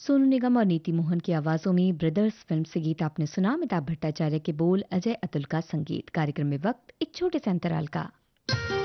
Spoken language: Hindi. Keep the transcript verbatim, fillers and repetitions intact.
सोनू निगम और नीति मोहन की आवाजों में ब्रदर्स फिल्म से गीत आपने सुना। अमिताभ भट्टाचार्य के बोल, अजय अतुल का संगीत। कार्यक्रम में वक्त एक छोटे से अंतराल का।